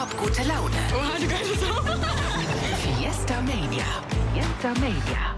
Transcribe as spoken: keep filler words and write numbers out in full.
Top gute Laune. Oh, du geile Sau. Fiesta Mania. Fiesta Mania.